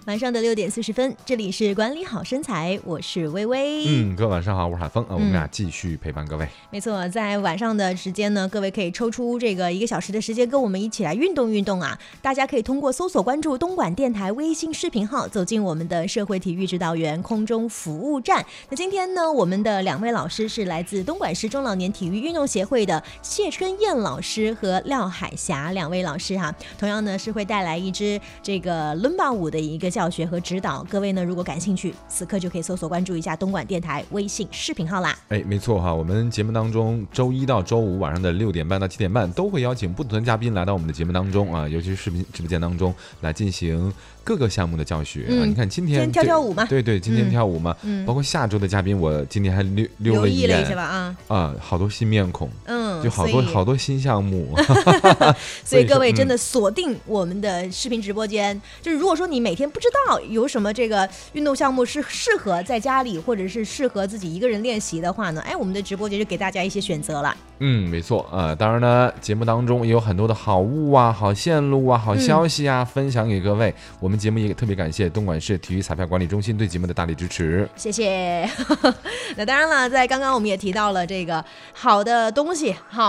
晚上的6点40分，这里是管理好身材，我是微微。 各位晚上好，我是海峰，我们俩继续陪伴各位。 没错，在晚上的时间呢，各位可以抽出这个1个小时的时间，跟我们一起来运动运动啊！大家可以通过搜索关注东莞电台微信视频号，走进我们的社会体育指导员空中服务站。那今天呢，我们的2位老师是来自东莞市中老年体育运动协会的谢春燕老师和廖海霞2位老师哈，同样呢是会带来一支这个伦巴舞的一个教学和指导。各位呢，如果感兴趣，此刻就可以搜索关注一下东莞电台微信视频号啦。 没错哈，我们节目当中周一到周五晚上的6点半到7点半都会邀请不同的嘉宾来到我们的节目当中啊，尤其是视频直播间当中来进行各个项目的教学啊。你看今天跳舞嘛， 对，今天跳舞嘛，包括下周的嘉宾，我今天还留意了一下吧好多新面孔，就好多新项目， 所以各位真的锁定我们的视频直播间。就是如果说你每天不知道有什么这个运动项目是适合在家里或者是适合自己一个人练习的话呢，我们的直播间就给大家一些选择了。 没错当然呢，节目当中也有很多的好物啊、好线路啊、好消息啊，分享给各位。我们节目也特别感谢东莞市体育彩票管理中心对节目的大力支持， 谢谢。那当然了，在刚刚我们也提到了这个好的东西，好